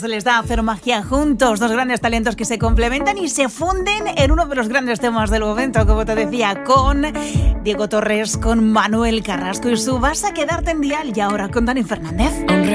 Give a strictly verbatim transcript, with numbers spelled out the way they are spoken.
Se les da a hacer magia juntos, dos grandes talentos que se complementan y se funden en uno de los grandes temas del momento, como te decía, con Diego Torres, con Manuel Carrasco y su Vas a quedarte en dial, y ahora con Dani Fernández.